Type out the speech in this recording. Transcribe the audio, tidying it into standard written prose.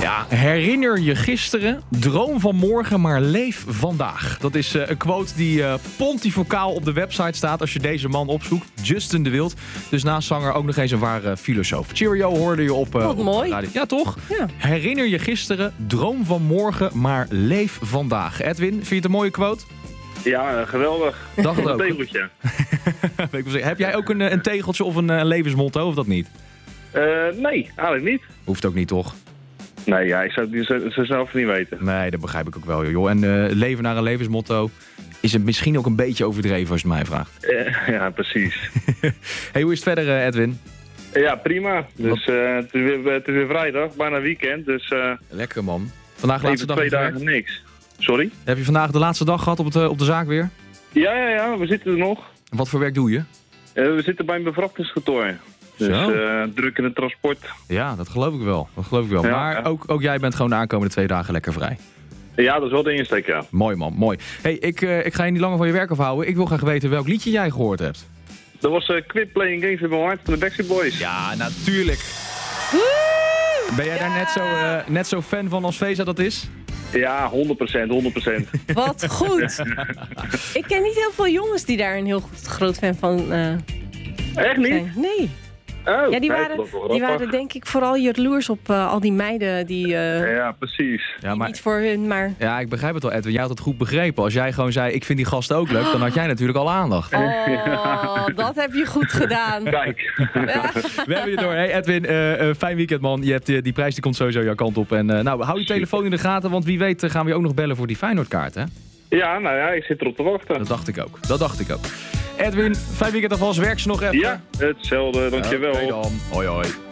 Ja, herinner je gisteren, droom van morgen, maar leef vandaag. Dat is een quote die pontifocaal op de website staat als je deze man opzoekt. Justin de Wild. Dus naast zanger ook nog eens een ware filosoof. Cheerio hoorde je op... Wat mooi. Radio. Ja, toch? Ja. Herinner je gisteren, droom van morgen, maar leef vandaag. Edwin, vind je het een mooie quote? Ja, geweldig. Dacht het ook. Een tegeltje. Heb jij ook een tegeltje of een levensmotto, of dat niet? Nee, eigenlijk niet. Hoeft ook niet, toch? Nee, ja, ik zou het zo zelf niet weten. Nee, dat begrijp ik ook wel, joh. En leven naar een levensmotto is het misschien ook een beetje overdreven als je het mij vraagt. Ja, precies. Hey, hoe is het verder, Edwin? Ja, prima. Dus het is weer vrijdag, bijna weekend. Dus Lekker, man. Vandaag de laatste even dag 2 dagen niks. Sorry? Heb je vandaag de laatste dag gehad op de zaak weer? Ja, we zitten er nog. Wat voor werk doe je? We zitten bij een bevrachtungskantoor. Dus druk in het transport. Ja, dat geloof ik wel. Ja, Maar ja. Ook jij bent gewoon de aankomende 2 dagen lekker vrij. Ja, dat is wel de insteek, ja. Mooi, man. Mooi. Hey, ik ga je niet langer van je werk afhouden. Ik wil graag weten welk liedje jij gehoord hebt. Dat was Quit Playing Games with My Heart van de Backstreet Boys. Ja, natuurlijk. Ben jij daar net zo fan van als Veza dat is? Ja, 100%. Wat goed. Ik ken niet heel veel jongens die daar een heel groot fan van Echt niet? zijn. Nee. Oh, Ja, die nee, dat was wel waren grappig. denk ik vooral jaloers op al die meiden die Ja, precies. Ja, maar, niet voor hun, maar... ja, ik begrijp het wel, Edwin. Jij had het goed begrepen. Als jij gewoon zei, ik vind die gast ook leuk, dan had jij natuurlijk al aandacht. Oh, dat heb je goed gedaan. Kijk. We hebben je door. Hey Edwin, fijn weekend, man. Je hebt, die prijs die komt sowieso jouw kant op. En nou, hou je telefoon in de gaten, want wie weet gaan we je ook nog bellen voor die Feyenoordkaart, hè? Ja, nou ja, ik zit erop te wachten. Dat dacht ik ook. Edwin, fijn weekend alvast. Werk ze nog even. Ja, hetzelfde, dankjewel. Oké dan. Hoi hoi.